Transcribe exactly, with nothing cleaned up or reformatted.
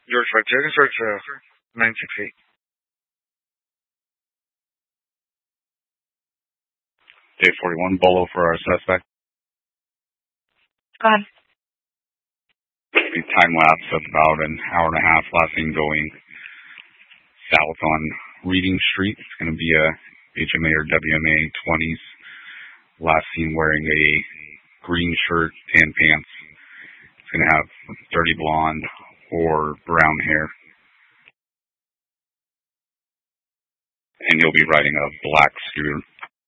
George five Chicken search uh, nine six eight. Day forty-one, Bolo for our suspect. Go ahead. The time lapse of about an hour and a half, last thing going south on Reading Street. It's going to be a H M A or W M A twenties. Last seen wearing a green shirt, tan pants. It's going to have dirty blonde or brown hair. And you'll be riding a black scooter.